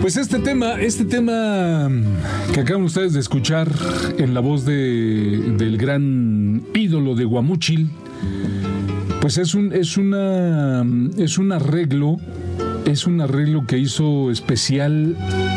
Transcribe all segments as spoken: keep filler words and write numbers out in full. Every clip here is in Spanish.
Pues este tema, este tema que acaban ustedes de escuchar en la voz de, del gran ídolo de Guamúchil, pues es un, es una, es un arreglo, es un arreglo que hizo especial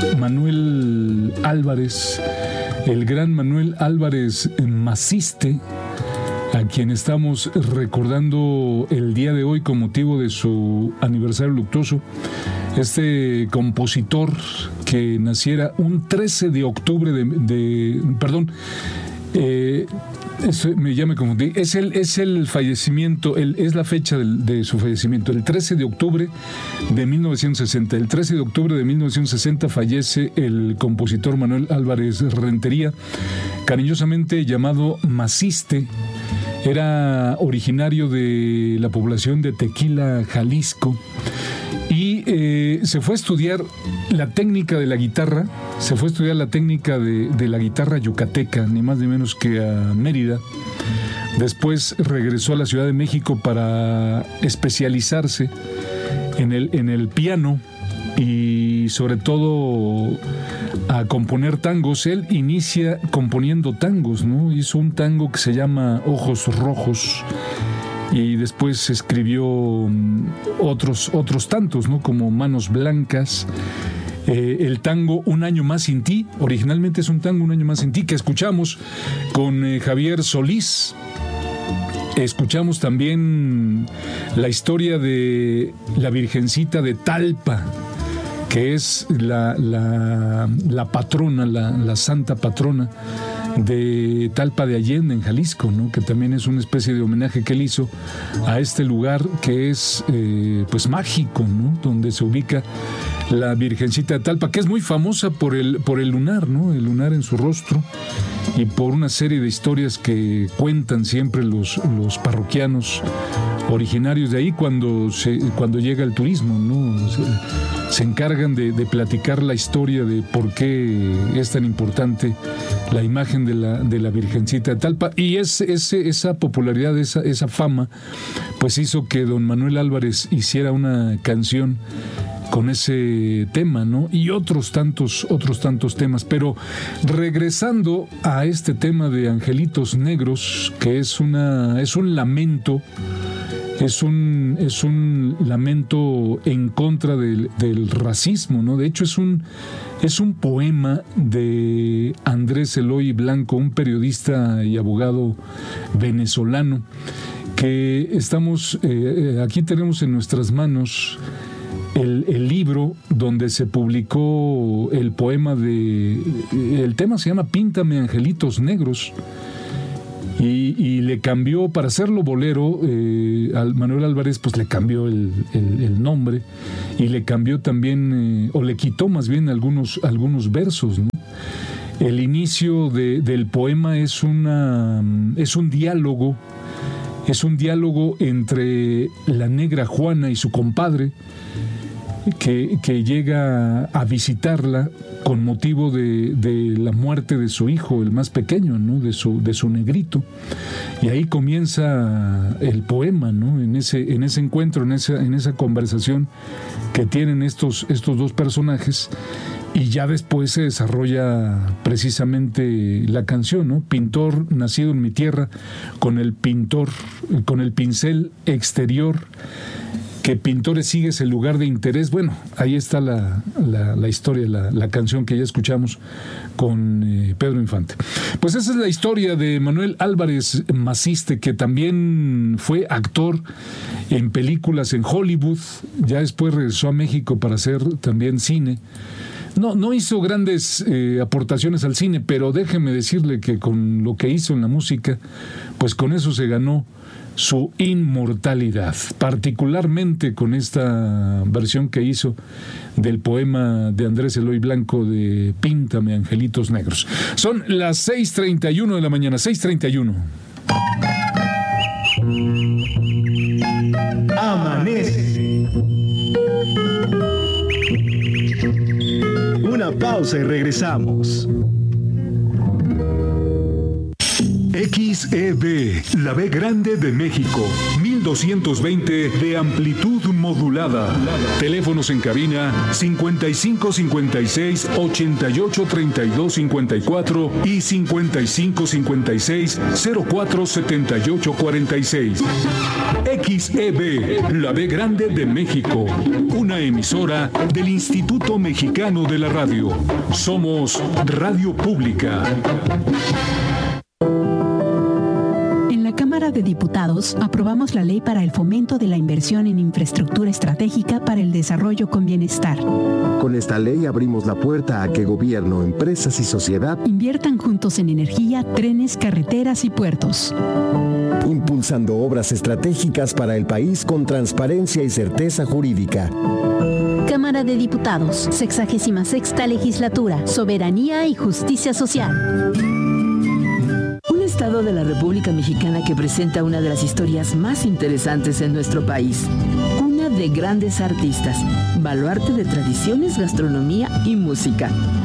Manuel Álvarez, el gran Manuel Álvarez Maciste, a quien estamos recordando el día de hoy con motivo de su aniversario luctuoso. Este compositor que naciera un trece de octubre de, de perdón, eh, eso me ya me confundí, es el, es el fallecimiento, el, es la fecha de, de su fallecimiento, el trece de octubre de mil novecientos sesenta. El trece de octubre de mil novecientos sesenta fallece el compositor Manuel Álvarez Rentería, cariñosamente llamado Maciste. Era originario de la población de Tequila, Jalisco, y eh, se fue a estudiar la técnica de la guitarra, se fue a estudiar la técnica de, de la guitarra yucateca, ni más ni menos que a Mérida. Después regresó a la Ciudad de México para especializarse en el, en el piano y sobre todo a componer tangos. Él inicia componiendo tangos, ¿no? Hizo un tango que se llama Ojos Rojos y después escribió otros, otros tantos, ¿no? Como Manos Blancas. Eh, el tango Un Año Más Sin Ti, originalmente es un tango Un Año Más Sin Ti, que escuchamos con eh, Javier Solís. Escuchamos también la historia de la Virgencita de Talpa, que es la, la, la patrona, la, la santa patrona de Talpa de Allende en Jalisco, ¿no? Que también es una especie de homenaje que él hizo a este lugar que es eh, pues mágico, ¿no? Donde se ubica la Virgencita de Talpa, que es muy famosa por el, por el lunar, ¿no? El lunar en su rostro, y por una serie de historias que cuentan siempre los, los parroquianos originarios de ahí cuando, se, cuando llega el turismo, ¿no? Se, se encargan de, de platicar la historia de por qué es tan importante la imagen de la, de la Virgencita de Talpa, y es, es, esa popularidad, esa, esa fama, pues hizo que don Manuel Álvarez hiciera una canción con ese tema, ¿no? Y otros tantos, otros tantos temas. Pero regresando a este tema de Angelitos Negros, que es una, es un lamento, es un, es un lamento en contra del, del racismo, ¿no? De hecho, es un, es un poema de Andrés Eloy Blanco, un periodista y abogado venezolano, que estamos, eh, aquí tenemos en nuestras manos El, el libro donde se publicó el poema de... El tema se llama Píntame Angelitos Negros, y, y le cambió, para hacerlo bolero, eh, al Manuel Álvarez pues le cambió el, el, el nombre, y le cambió también, eh, o le quitó más bien algunos, algunos versos, ¿no? El inicio de, del poema es, una, es un diálogo, es un diálogo entre la negra Juana y su compadre, Que, que llega a visitarla con motivo de, de la muerte de su hijo, el más pequeño, ¿no? De su, de su negrito. Y ahí comienza el poema, ¿no? En ese, en ese encuentro, en esa, en esa conversación que tienen estos, estos dos personajes. Y ya después se desarrolla precisamente la canción, ¿no? Pintor nacido en mi tierra, con el pintor, con el pincel exterior, que pintores sigues el lugar de interés. Bueno, ahí está la, la, la historia, la, la canción que ya escuchamos con eh, Pedro Infante. Pues esa es la historia de Manuel Álvarez Maciste, que también fue actor en películas en Hollywood, ya después regresó a México para hacer también cine. No, no hizo grandes eh, aportaciones al cine, pero déjeme decirle que con lo que hizo en la música, pues con eso se ganó su inmortalidad, particularmente con esta versión que hizo del poema de Andrés Eloy Blanco de Píntame Angelitos Negros. Son las seis treinta y uno de la mañana, seis treinta y uno. Amanece. Una pausa y regresamos. X E B, la B grande de México, mil mil doscientos veinte de amplitud modulada. Teléfonos en cabina cincuenta y cinco cincuenta y seis ochenta y ocho treinta y dos cincuenta y cuatro y cincuenta y cinco cincuenta y seis cero cuatro setenta y ocho cuarenta y seis. X E B, la B grande de México. Una emisora del Instituto Mexicano de la Radio. Somos Radio Pública. En la Cámara de Diputados aprobamos la ley para el fomento de la inversión en infraestructura estratégica para el desarrollo con bienestar. Con esta ley abrimos la puerta a que gobierno, empresas y sociedad inviertan juntos en energía, trenes, carreteras y puertos, impulsando obras estratégicas para el país con transparencia y certeza jurídica. Cámara de Diputados, sexagésima sexta legislatura, soberanía y justicia social. Un estado de la República Mexicana que presenta una de las historias más interesantes en nuestro país. Cuna de grandes artistas, baluarte de tradiciones, gastronomía y música.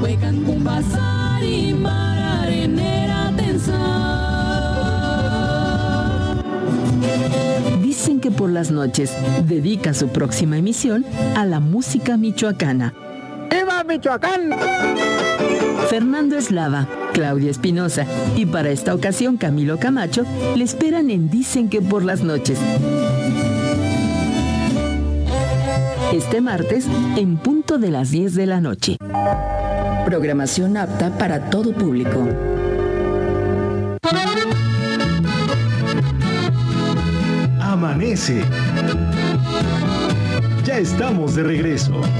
Dicen que por las noches dedica su próxima emisión a la música michoacana. ¡Viva Michoacán! Fernando Eslava, Claudia Espinosa y para esta ocasión Camilo Camacho le esperan en Dicen que por las noches. Este martes en punto de las diez de la noche. Programación apta para todo público. Amanece. Ya estamos de regreso.